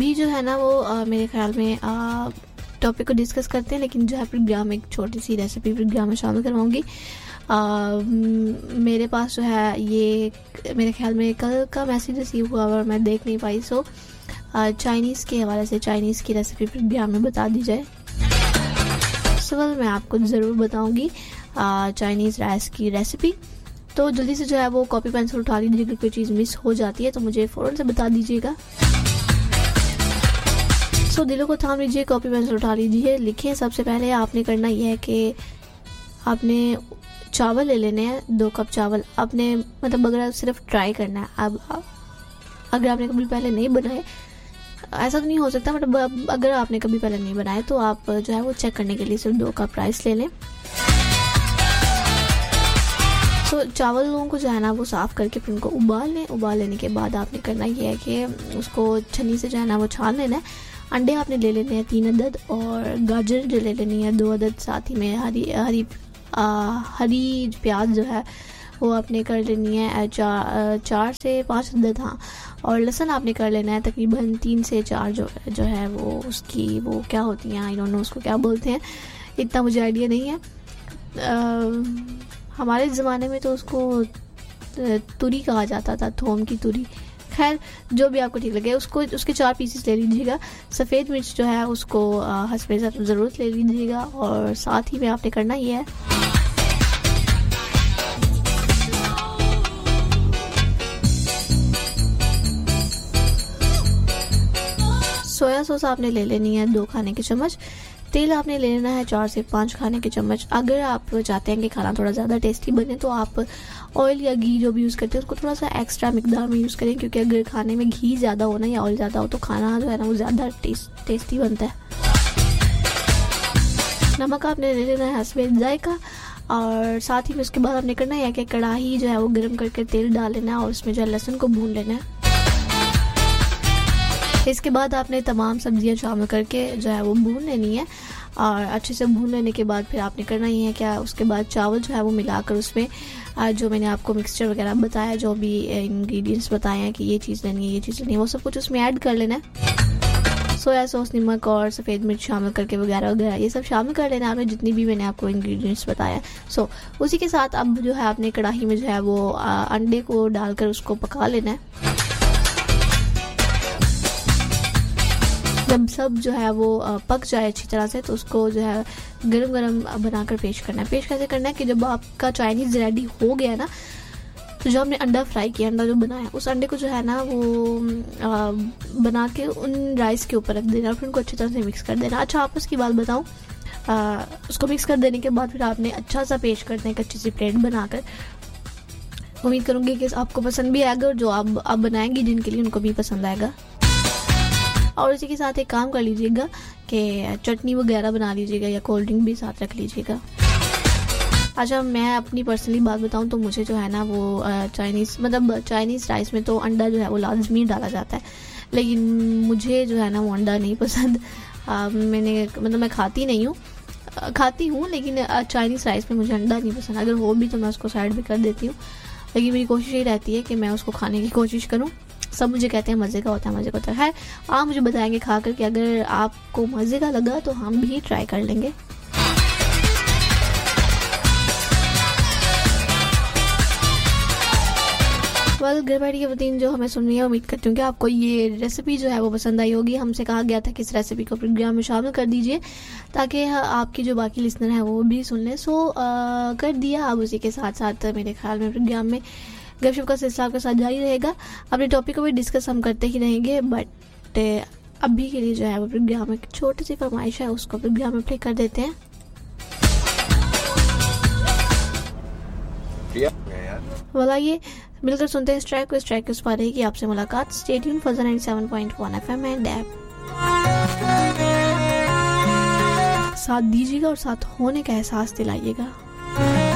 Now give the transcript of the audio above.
अभी जो है ना वो मेरे ख्याल में टॉपिक को डिस्कस करते हैं, लेकिन जो है प्रोग्राम एक छोटी सी रेसिपी प्रोग्राम में शामिल करवाऊँगी। मेरे पास जो है ये मेरे ख्याल में कल का मैसेज रिसीव हुआ और मैं देख नहीं पाई, सो चाइनीज़ के हवाले से चाइनीज़ की रेसिपी प्रोग्राम में बता दी जाए। सवाल मैं आपको ज़रूर बताऊंगी चाइनीज़ राइस की रेसिपी। तो जल्दी से जो है वो कॉपी पेंसिल उठा लीजिएगा, कोई चीज़ मिस हो जाती है तो मुझे फ़ौरन से बता दीजिएगा। सो दिलों को थाम लीजिए, कॉपी पेंसिल उठा लीजिए, लिखिए। सबसे पहले आपने करना यह है कि आपने चावल ले लेने हैं, 2 कप चावल। आपने मतलब अगर सिर्फ ट्राई करना है, अब अगर आपने कभी पहले नहीं बनाए, ऐसा तो नहीं हो सकता, मतलब अगर आपने कभी पहले नहीं बनाए तो आप जो है वो चेक करने के लिए सिर्फ 2 कप राइस ले लें। तो चावलों को जो है ना वो साफ़ करके फिर उनको उबाल लें। उबाल लेने के बाद आपने करना ये है कि उसको छन्नी से जो है ना वो छान लेना है। अंडे आपने ले लेने हैं 3 अदद, और गाजर जो ले लेनी है 2 अदद। साथ ही में हरी प्याज जो है वो आपने कर लेनी है 4 से 5 अदद, हाँ। और लहसुन आपने कर लेना है तकरीबन 3 से 4 जो है वो उसकी वो क्या होती हैं, आई डोंट नो उसको क्या बोलते हैं, इतना मुझे आइडिया नहीं है। हमारे ज़माने में तो उसको तुरी कहा जाता था, थोम की तुरी। खैर जो भी आपको ठीक लगे उसके 4 पीसेस ले लीजिएगा। सफ़ेद मिर्च जो है उसको हस्बे ज़रूरत ले लीजिएगा। और साथ ही में आपने करना ये है सोया सॉस आपने ले लेनी है 2 खाने के चम्मच। तेल आपने ले लेना है 4 से 5 खाने के चम्मच। अगर आप चाहते हैं कि खाना थोड़ा ज़्यादा टेस्टी बने तो आप ऑयल या घी जो भी यूज़ करते हैं उसको थोड़ा सा एक्स्ट्रा मिकदार में यूज़ करें, क्योंकि अगर खाने में घी ज़्यादा हो ना या ऑयल ज़्यादा हो तो खाना जो है ना वो ज़्यादा टेस्टी बनता है। नमक आपने ले लेना है हस्बे जायका। और साथ ही में उसके बाद आपने करना है कि कढ़ाई जो है वो गर्म करके तेल डाल लेना है और उसमें जो है लहसुन को भून लेना है। इसके बाद आपने तमाम सब्जियां शामिल करके जो है वो भून लेनी है। और अच्छे से भून लेने के बाद फिर आपने करना ही है क्या, उसके बाद चावल जो है वो मिलाकर उसमें जो मैंने आपको मिक्सचर वगैरह बताया, जो भी इंग्रेडिएंट्स बताए हैं कि ये चीज़ लेनी है ये चीज़ लेनी है, वो सब कुछ उसमें ऐड कर लेना है। सोया सॉस, नमक और सफ़ेद मिर्च शामिल करके वगैरह वगैरह ये सब शामिल कर लेना आपने, जितनी भी मैंने आपको इंग्रेडिएंट्स बताया। उसी के साथ अब जो है आपने कढ़ाई में जो है वो अंडे को डालकर उसको पका लेना है। जब सब जो है वो पक जाए अच्छी तरह से तो उसको जो है गरम गरम बनाकर पेश करना है। पेश कैसे करना है कि जब आपका चाइनीज़ रेडी हो गया ना, तो जो हमने अंडा फ्राई किया, अंडा जो बनाया, उस अंडे को जो है ना वो बना के उन राइस के ऊपर रख देना और फिर उनको अच्छी तरह से मिक्स कर देना। अच्छा आपस की बात बताऊँ, उसको मिक्स कर देने के बाद फिर आपने अच्छा सा पेश करना है एक अच्छी सी प्लेट बनाकर। उम्मीद करूँगी कि आपको पसंद भी आएगा और जो आप बनाएंगी जिनके लिए उनको भी पसंद आएगा। और इसी के साथ एक काम कर लीजिएगा कि चटनी वगैरह बना लीजिएगा या कोल्ड ड्रिंक भी साथ रख लीजिएगा। अच्छा मैं अपनी पर्सनली बात बताऊं तो मुझे जो है ना वो चाइनीज़ राइस में तो अंडा जो है वो लाजमी डाला जाता है, लेकिन मुझे जो है ना वो अंडा नहीं पसंद। मैं खाती हूँ लेकिन चाइनीज़ राइस में मुझे अंडा नहीं पसंद। अगर हो भी तो मैं उसको साइड भी कर देती हूँ, लेकिन मेरी कोशिश ये रहती है कि मैं उसको खाने की कोशिश करूँ। सब मुझे कहते हैं मज़े का होता है, है। आप मुझे बताएंगे खा कर कि अगर आपको मज़े का लगा तो हम भी ट्राई कर लेंगे। घर बैठी के वतीन जो हमें सुन रही है, उम्मीद करती हूँ कि आपको ये रेसिपी जो है वो पसंद आई होगी। हमसे कहा गया था कि इस रेसिपी को प्रोग्राम में शामिल कर दीजिए ताकि आपकी जो बाकी लिसनर हैं वो भी सुन लें। कर दिया। अब उसी के साथ साथ मेरे ख्याल में प्रोग्राम में गपशप का सिलसिला आपके साथ जारी रहेगा। अपने टॉपिक को भी डिस्कस हम करते ही रहेंगे, बट अभी के लिए जो है वो प्रोग्राम में छोटी सी फरमाइश है, उसको प्रोग्राम में प्ले कर देते हैं। ये मिलकर सुनते हैं इस ट्रैक को। इस ट्रैक के उस पार रहेगी आपसे मुलाकात। Stay tune for 97.1 FM and app. साथ दीजिएगा और साथ होने का एहसास दिलाइएगा।